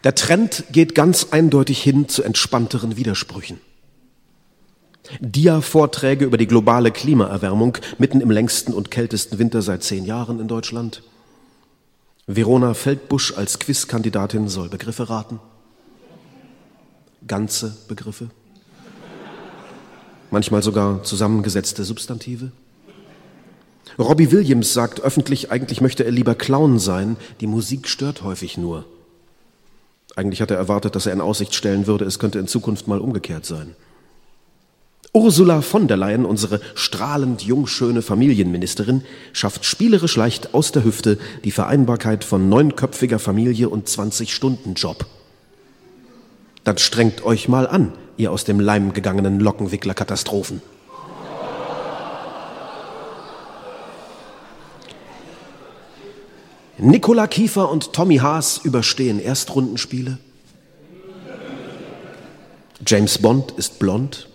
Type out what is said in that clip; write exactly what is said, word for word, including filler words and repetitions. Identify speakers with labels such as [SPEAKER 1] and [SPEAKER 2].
[SPEAKER 1] Der Trend geht ganz eindeutig hin zu entspannteren Widersprüchen. Dia-Vorträge über die globale Klimaerwärmung mitten im längsten und kältesten Winter seit zehn Jahren in Deutschland. Verona Feldbusch als Quizkandidatin soll Begriffe raten. Ganze Begriffe. Manchmal sogar zusammengesetzte Substantive. Robbie Williams sagt öffentlich, eigentlich möchte er lieber Clown sein, die Musik stört häufig nur. Eigentlich hat er erwartet, dass er in Aussicht stellen würde, es könnte in Zukunft mal umgekehrt sein. Ursula von der Leyen, unsere strahlend jungschöne Familienministerin, schafft spielerisch leicht aus der Hüfte die Vereinbarkeit von neunköpfiger Familie und zwanzig-Stunden-Job. Dann strengt euch mal an, ihr aus dem Leim gegangenen Lockenwickler-Katastrophen. Nicola Kiefer und Tommy Haas überstehen Erstrundenspiele. James Bond ist blond.